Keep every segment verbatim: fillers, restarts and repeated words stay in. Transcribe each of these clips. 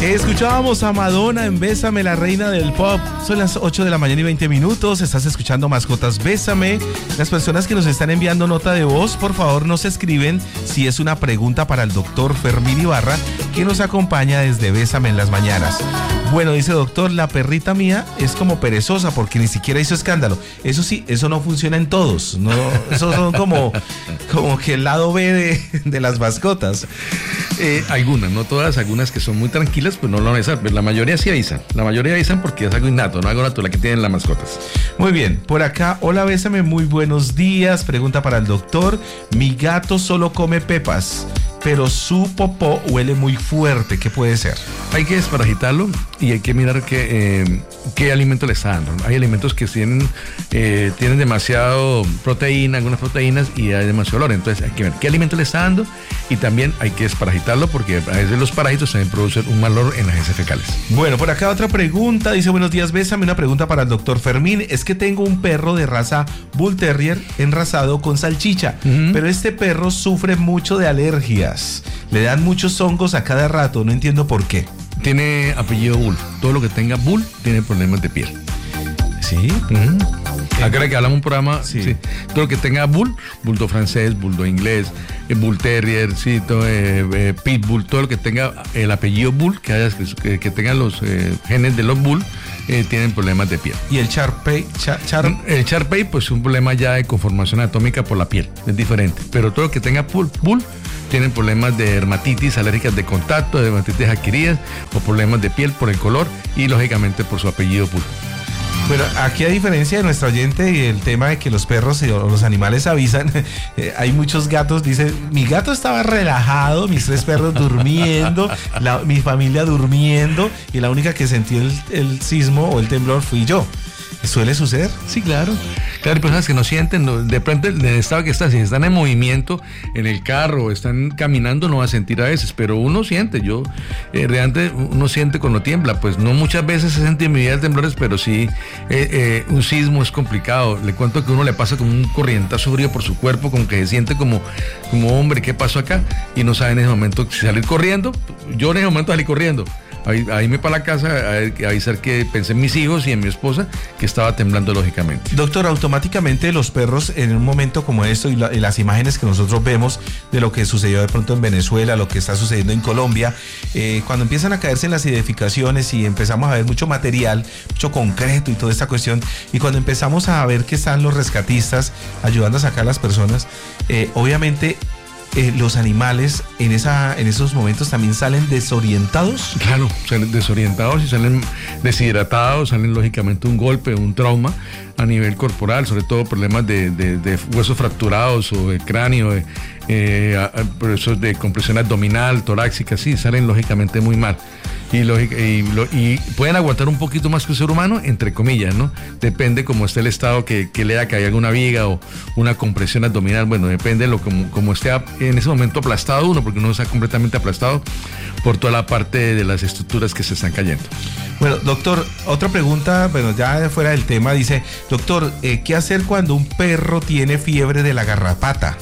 Escuchábamos a Madonna en Bésame, la reina del pop. Son las ocho de la mañana y veinte minutos. Estás escuchando Mascotas Bésame. Las personas que nos están enviando nota de voz, por favor, nos escriben si es una pregunta para el doctor Fermín Ibarra, que nos acompaña desde Bésame en las mañanas. Bueno, dice doctor, la perrita mía es como perezosa porque ni siquiera hizo escándalo. Eso sí, eso no funciona en todos. No, esos son como, como que el lado B de, de las mascotas. Eh, algunas, no todas, algunas que son muy tranquilas, pues no lo van a avisar, pero la mayoría sí avisan. La mayoría avisan porque es algo innato, no algo natural que tienen las mascotas. Muy bien, por acá, hola, Bésame, muy buenos días. Pregunta para el doctor. Mi gato solo come pepas, pero su popó huele muy fuerte. ¿Qué puede ser? Hay que desparasitarlo y hay que mirar qué, eh, qué alimento le está dando. Hay alimentos que tienen, eh, tienen demasiado proteína, algunas proteínas, y hay demasiado olor. Entonces hay que ver qué alimento le está dando y también hay que desparasitarlo porque a veces los parásitos también producen un mal olor en las heces fecales. Bueno, por acá otra pregunta. Dice, buenos días, Bésame. Una pregunta para el doctor Fermín. Es que tengo un perro de raza Bull Terrier enrasado con salchicha, uh-huh. pero este perro sufre mucho de alergias. Le dan muchos hongos a cada rato. No entiendo por qué. Tiene apellido Bull. Todo lo que tenga Bull tiene problemas de piel. ¿Sí? Uh-huh. Acá que hablamos un programa, sí. sí. Todo lo que tenga Bull, Bulldog francés, Bulldog inglés, eh, Bull Terrier, sí, todo, eh, eh, Pitbull, todo lo que tenga el apellido Bull, que, haya, que, que tenga los eh, genes de los Bull, eh, tienen problemas de piel. ¿Y el Shar-Pei? Char, char... El Shar-Pei, pues es un problema ya de conformación anatómica por la piel, es diferente. Pero todo lo que tenga Bull, Bull tienen problemas de dermatitis alérgicas de contacto, de dermatitis adquiridas o problemas de piel por el color y lógicamente por su apellido Bull. Bueno, aquí a diferencia de nuestro oyente y el tema de que los perros y los animales avisan, eh, hay muchos gatos, dice, mi gato estaba relajado, mis tres perros durmiendo, la, mi familia durmiendo y la única que sintió el, el sismo o el temblor fui yo. ¿Suele suceder? Sí, claro. Claro, hay personas que no sienten, no, de pronto el estado que están, si están en movimiento en el carro, están caminando, no va a sentir a veces, pero uno siente, yo, eh, realmente uno siente cuando tiembla, pues no muchas veces se siente en mi vida de temblores, pero sí, eh, eh, un sismo es complicado. Le cuento que uno le pasa como un corrientazo frío por su cuerpo, como que se siente como, como hombre, ¿qué pasó acá? Y no sabe en ese momento si salir corriendo. Yo en ese momento salí corriendo. Ahí, ahí me para la casa a avisar que pensé en mis hijos y en mi esposa que estaba temblando lógicamente. Doctor, automáticamente los perros en un momento como esto y, la, y las imágenes que nosotros vemos de lo que sucedió de pronto en Venezuela, lo que está sucediendo en Colombia, eh, cuando empiezan a caerse en las edificaciones y empezamos a ver mucho material, mucho concreto y toda esta cuestión, y cuando empezamos a ver que están los rescatistas ayudando a sacar a las personas, eh, obviamente Eh, los animales en, esa, en esos momentos también salen desorientados. Claro, salen desorientados y salen deshidratados, salen lógicamente un golpe, un trauma a nivel corporal, sobre todo problemas de, de, de huesos fracturados o de cráneo, de, eh, a, a, procesos de compresión abdominal, torácica, sí, salen lógicamente muy mal. Y, y, y pueden aguantar un poquito más que un ser humano, entre comillas, ¿no? Depende cómo esté el estado, que, que lea que hay alguna viga o una compresión abdominal, bueno, depende de lo como, como esté en ese momento aplastado uno, porque uno está completamente aplastado por toda la parte de las estructuras que se están cayendo. Bueno, doctor, otra pregunta, bueno, ya fuera del tema, dice, doctor, eh, ¿qué hacer cuando un perro tiene fiebre de la garrapata?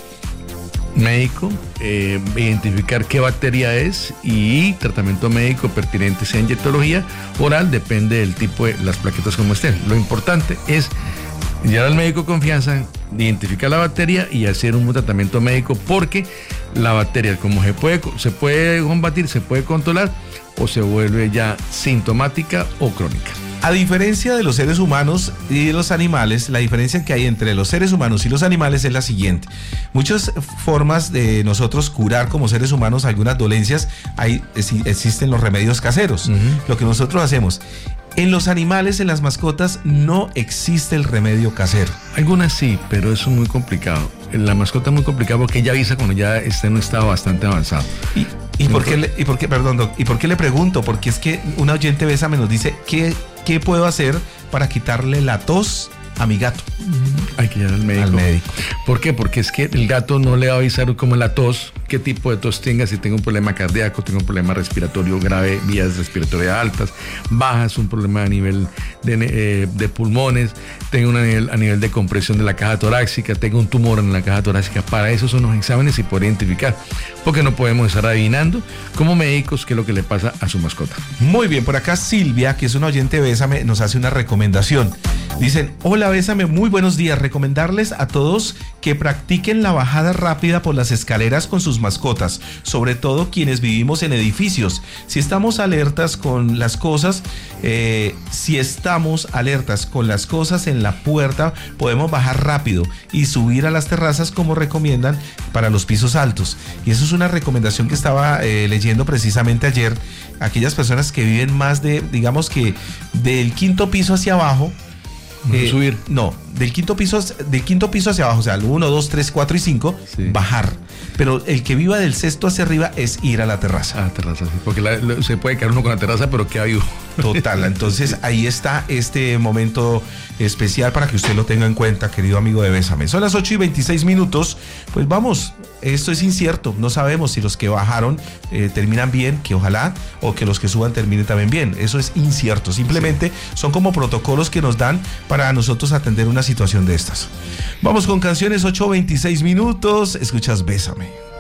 Médico, eh, identificar qué bacteria es y tratamiento médico pertinente, sea inyectología oral, depende del tipo de las plaquetas como estén. Lo importante es llegar al médico de confianza, identificar la bacteria y hacer un tratamiento médico, porque la bacteria, como se puede, se puede combatir, se puede controlar, o se vuelve ya sintomática o crónica. A diferencia de los seres humanos y de los animales, la diferencia que hay entre los seres humanos y los animales es la siguiente. Muchas formas de nosotros curar como seres humanos algunas dolencias, hay, existen los remedios caseros, uh-huh. Lo que nosotros hacemos. En los animales, en las mascotas, no existe el remedio casero. Algunas sí, pero eso es muy complicado. En la mascota es muy complicado porque ella avisa cuando ya está en un estado bastante avanzado. ¿Y, y, por, qué le, y por qué, perdón, doc, ¿y por qué le pregunto? Porque es que una oyente Bésame nos dice, ¿qué, qué puedo hacer para quitarle la tos a mi gato? Hay que ir al médico. Al médico. ¿Por qué? Porque es que el gato no le va a avisar como la tos, qué tipo de tos tenga, si tengo un problema cardíaco, tengo un problema respiratorio grave, vías respiratorias altas, bajas, un problema a nivel de, eh, de pulmones, tengo un nivel, a nivel de compresión de la caja torácica, tengo un tumor en la caja torácica. Para eso son los exámenes y poder identificar, porque no podemos estar adivinando como médicos qué es lo que le pasa a su mascota. Muy bien, por acá Silvia, que es una oyente de Bésame, nos hace una recomendación. Dicen, hola Bésame, muy buenos días. Recomendarles a todos que practiquen la bajada rápida por las escaleras con sus mascotas, sobre todo quienes vivimos en edificios. Si estamos alertas con las cosas, eh, si estamos alertas con las cosas en la puerta, podemos bajar rápido y subir a las terrazas como recomiendan para los pisos altos. Y eso es una recomendación que estaba eh, leyendo precisamente ayer. Aquellas personas que viven más de, digamos que del quinto piso hacia abajo, Eh, subir. No, del quinto piso del quinto piso hacia abajo, o sea, el uno, dos, tres, cuatro y cinco, sí. Bajar. Pero el que viva del sexto hacia arriba es ir a la terraza. A la terraza, sí. Porque la, la, se puede quedar uno con la terraza, pero queda vivo. Total, entonces ahí está este momento especial para que usted lo tenga en cuenta, querido amigo de Bésame. Son las ocho y veintiséis minutos, pues vamos, esto es incierto, no sabemos si los que bajaron eh, terminan bien, que ojalá, o que los que suban terminen también bien, eso es incierto, simplemente sí. Son como protocolos que nos dan para nosotros atender una situación de estas. Vamos con canciones, ocho veintiséis minutos, escuchas Bésame.